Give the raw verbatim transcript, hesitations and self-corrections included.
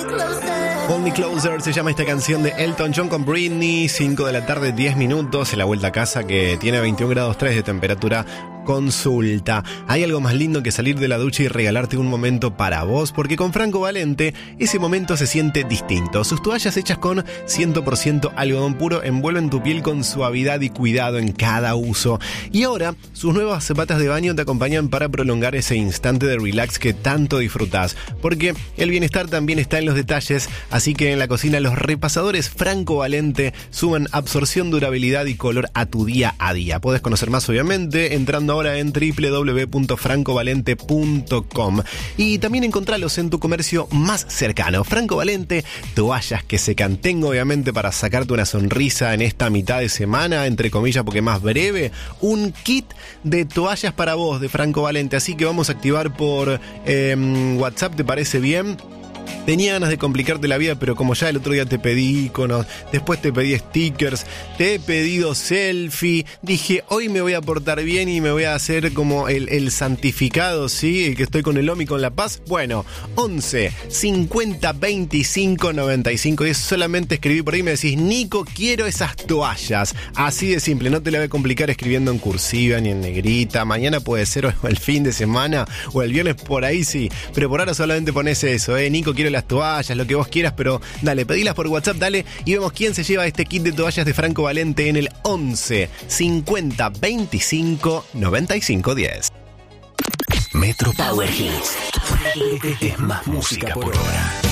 Hold Me Closer se llama esta canción de Elton John con Britney. Cinco de la tarde, diez minutos en la vuelta a casa, que tiene veintiún grados tres de temperatura. Consulta. ¿Hay algo más lindo que salir de la ducha y regalarte un momento para vos? Porque con Franco Valente ese momento se siente distinto. Sus toallas hechas con cien por ciento algodón puro envuelven tu piel con suavidad y cuidado en cada uso. Y ahora sus nuevas zapatas de baño te acompañan para prolongar ese instante de relax que tanto disfrutás. Porque el bienestar también está en los detalles, así que en la cocina los repasadores Franco Valente suman absorción, durabilidad y color a tu día a día. Podés conocer más obviamente entrando ahora en doble u doble u doble u punto franco valente punto com y también encontralos en tu comercio más cercano. Franco Valente, toallas que secan. Tengo obviamente para sacarte una sonrisa en esta mitad de semana, entre comillas porque más breve, un kit de toallas para vos de Franco Valente, así que vamos a activar por eh, WhatsApp, ¿te parece bien? Tenía ganas de complicarte la vida, pero como ya el otro día te pedí iconos, después te pedí stickers, te he pedido selfie, dije, hoy me voy a portar bien y me voy a hacer como el, el santificado, ¿sí? El que estoy con el Omi, con la paz. Bueno, once, cincuenta, veinticinco, noventa y cinco, y eso solamente escribí por ahí y me decís, Nico, quiero esas toallas. Así de simple, no te la voy a complicar escribiendo en cursiva ni en negrita. Mañana puede ser, o el fin de semana, o el viernes, por ahí sí, pero por ahora solamente pones eso, eh, Nico, quiero las toallas, lo que vos quieras, pero dale, pedilas por WhatsApp, dale, y vemos quién se lleva este kit de toallas de Franco Valente en el once, cincuenta, veinticinco, noventa y cinco, diez. Metro Power Hits. Es más música por hora.